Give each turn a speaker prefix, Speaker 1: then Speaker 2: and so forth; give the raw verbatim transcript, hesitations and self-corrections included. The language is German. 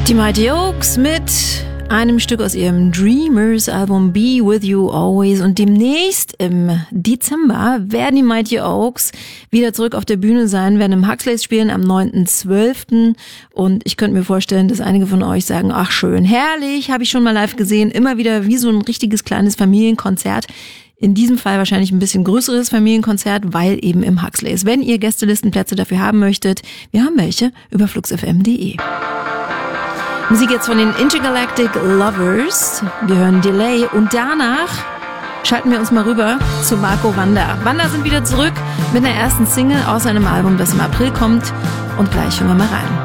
Speaker 1: Die Mighty Oaks mit einem Stück aus ihrem Dreamers-Album Be With You Always. Und demnächst im Dezember werden die Mighty Oaks wieder zurück auf der Bühne sein, werden im Huxleys spielen am neunten zwölften Und ich könnte mir vorstellen, dass einige von euch sagen, ach schön, herrlich, habe ich schon mal live gesehen. Immer wieder wie so ein richtiges kleines Familienkonzert. In diesem Fall wahrscheinlich ein bisschen größeres Familienkonzert, weil eben im Huxleys. Wenn ihr Gästelistenplätze dafür haben möchtet, wir haben welche über flux f m punkt de. Musik jetzt von den Intergalactic Lovers. Wir hören Delay und danach schalten wir uns mal rüber zu Marco Wanda. Wanda sind wieder zurück mit einer ersten Single aus einem Album, das im April kommt. Und gleich hören wir mal rein.